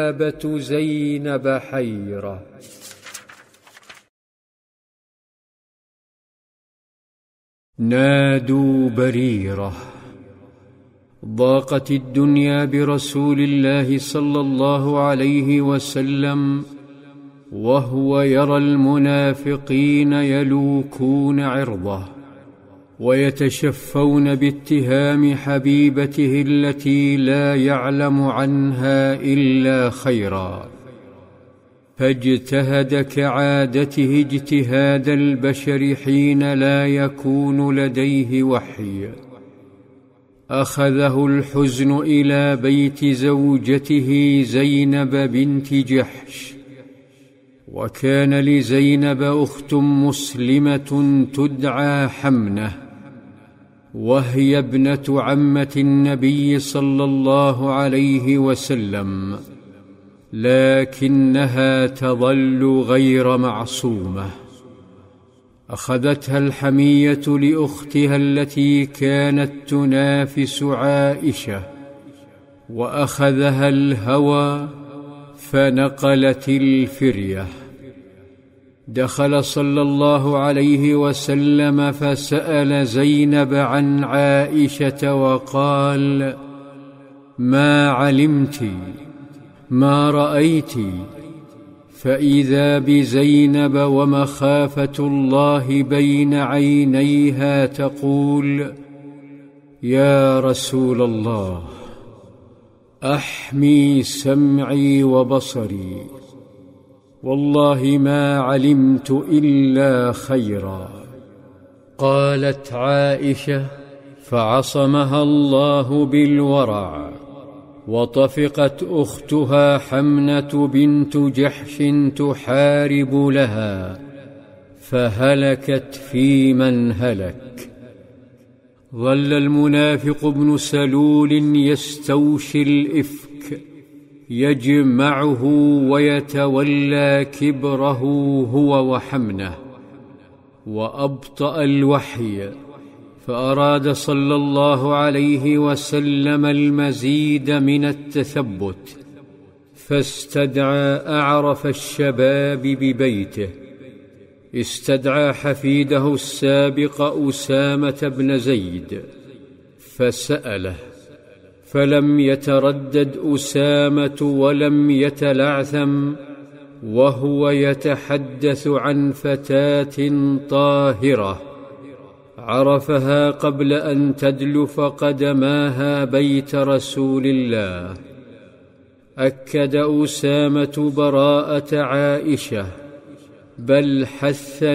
إجابة زينب حيرة. نادوا بريرة. ضاقت الدنيا برسول الله صلى الله عليه وسلم وهو يرى المنافقين يلوكون عرضه ويتشفون باتهام حبيبته التي لا يعلم عنها إلا خيرا، فاجتهد كعادته اجتهاد البشر حين لا يكون لديه وحي. أخذه الحزن إلى بيت زوجته زينب بنت جحش، وكان لزينب أخت مسلمة تدعى حمنة، وهي ابنة عمة النبي صلى الله عليه وسلم، لكنها تظل غير معصومة. أخذتها الحمية لأختها التي كانت تنافس عائشة، وأخذها الهوى فنقلت الفرية. دخل صلى الله عليه وسلم فسأل زينب عن عائشة وقال: ما علمت؟ ما رأيت؟ فإذا بزينب ومخافة الله بين عينيها تقول: يا رسول الله، أحمي سمعي وبصري، والله ما علمت إلا خيرا. قالت عائشة: فعصمها الله بالورع، وطفقت أختها حمنة بنت جحش تحارب لها، فهلكت في من هلك. ظل المنافق ابن سلول يستوشي الإفك، يجمعه ويتولى كبره هو وحمنة، وأبطأ الوحي، فأراد صلى الله عليه وسلم المزيد من التثبت، فاستدعى أعرف الشباب ببيته. استدعى حفيده السابق أسامة بن زيد فسأله، فلم يتردد أسامة ولم يتلعثم، وهو يتحدث عن فتاة طاهرة عرفها قبل أن تدلف قدماها بيت رسول الله. أكد أسامة براءة عائشة، بل حث